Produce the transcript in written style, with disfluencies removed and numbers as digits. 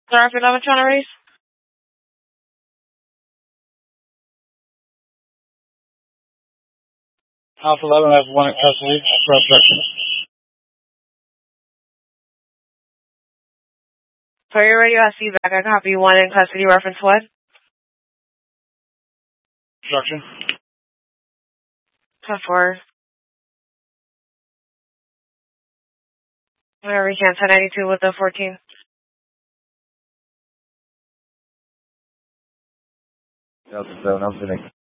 Sorry if you're not trying to raise. House 11 has one in custody for obstruction. For your radio feedback, I copy 1 in custody. Reference what? Obstruction. 10-4. Whenever you can, 1092 with the 14. Delta 7, I'm finished.